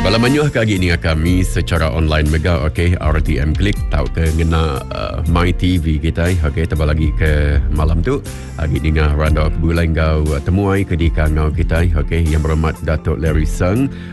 Kalau menyuah kagi ni kami secara online mega okey RTM Klik tahu ke ngena My TV kita okey tambah lagi ke malam tu lagi dengan randa bulan kau temuai ke di kanal kita okey yang berhormat Datuk Larry Sung